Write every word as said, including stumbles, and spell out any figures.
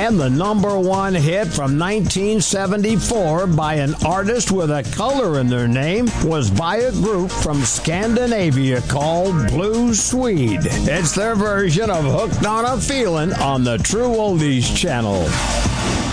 And the number one hit from nineteen seventy-four by an artist with a color in their name was by a group from Scandinavia called Blue Swede. It's their version of Hooked on a Feeling on the True Oldies channel.